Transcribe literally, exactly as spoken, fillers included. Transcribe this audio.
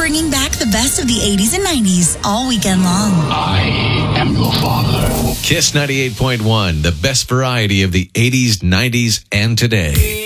bringing back the best of the eighties and nineties all weekend long. I am your father. Kiss ninety-eight point one, the best variety of the eighties, nineties, and today.